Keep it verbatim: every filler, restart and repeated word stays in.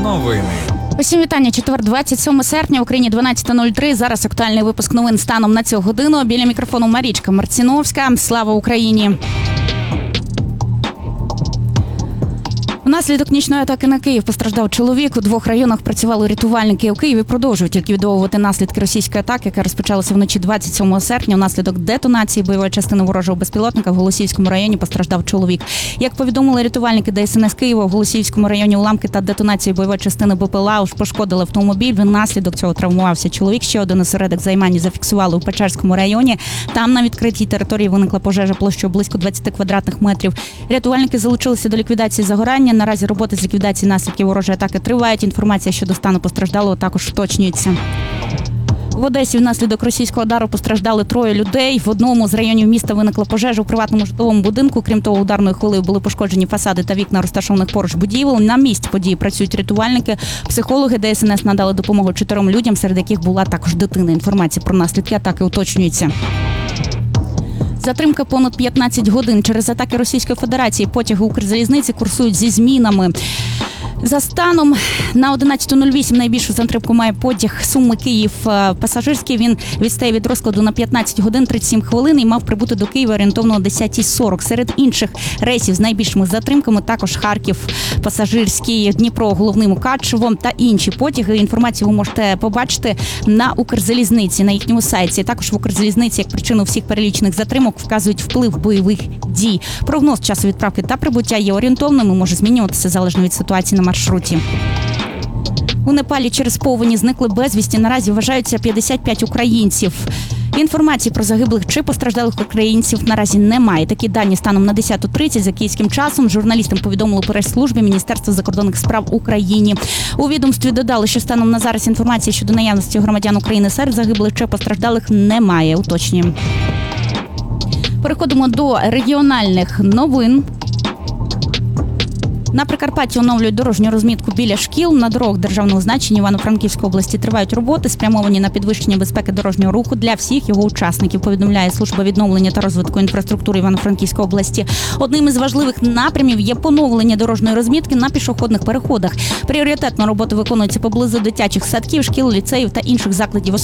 Новини. Усім вітання. Четвер, двадцять сьоме серпня, в Україні дванадцята нуль три. Зараз актуальний випуск новин станом на цю годину. Біля мікрофону Марічка Марціновська. Слава Україні! Внаслідок нічної атаки на Київ постраждав чоловік. У двох районах працювали рятувальники. У Києві продовжують ліквідовувати наслідки російської атаки, яка розпочалася вночі двадцять сьомого серпня. Внаслідок детонації бойової частини ворожого безпілотника в Голосіївському районі постраждав чоловік. Як повідомили рятувальники ДСНС Києва, в Голосіївському районі уламки та детонації бойової частини БПЛА пошкодили автомобіль. Внаслідок цього травмувався чоловік. Ще один осередок займання зафіксували у Печерському районі. Там на відкритій території виникла пожежа площею близько двадцяти квадратних метрів. Рятувальники залучилися до ліквідації загорання. Наразі роботи з ліквідації наслідків ворожої атаки тривають. Інформація щодо стану постраждалого також уточнюється. В Одесі внаслідок російського удару постраждали троє людей. В одному з районів міста виникла пожежа у приватному житловому будинку. Крім того, ударною хвилею були пошкоджені фасади та вікна розташованих поруч будівель. На місці події працюють рятувальники. Психологи ДСНС надали допомогу чотирьом людям, серед яких була також дитина. Інформація про наслідки атаки уточнюється. Затримка понад п'ятнадцять годин. Через атаки Російської Федерації потяги Укрзалізниці курсують зі змінами. За станом на одинадцята нуль вісім найбільшу затримку має потяг Суми-Київ пасажирський. Він відстає від розкладу на п'ятнадцять годин тридцять сім хвилин і мав прибути до Києва орієнтовно о десята сорок. Серед інших рейсів з найбільшими затримками також Харків пасажирський, Дніпро, Головний Мукачево та інші потяги. Інформацію ви можете побачити на Укрзалізниці, на їхньому сайті. Також в Укрзалізниці як причину всіх перелічених затримок вказують вплив бойових дій. Прогноз часу відправки та прибуття є орієнтовним і може змінюватися залежно від ситуації на маршруті. У Непалі через повені зникли безвісті. Наразі вважаються п'ятдесят п'ять українців. Інформації про загиблих чи постраждалих українців наразі немає. Такі дані станом на десяту тридцять за київським часом журналістам повідомили у прес-службі Міністерства закордонних справ України. У відомстві додали, що станом на зараз інформації щодо наявності громадян України серед загиблих чи постраждалих немає. Уточнюємо. Переходимо до регіональних новин. На Прикарпатті оновлюють дорожню розмітку біля шкіл. На дорогах державного значення Івано-Франківської області тривають роботи, спрямовані на підвищення безпеки дорожнього руху для всіх його учасників, повідомляє Служба відновлення та розвитку інфраструктури Івано-Франківської області. Одним із важливих напрямів є поновлення дорожньої розмітки на пішохідних переходах. Пріоритетно роботи виконуються поблизу дитячих садків, шкіл, ліцеїв та інших закладів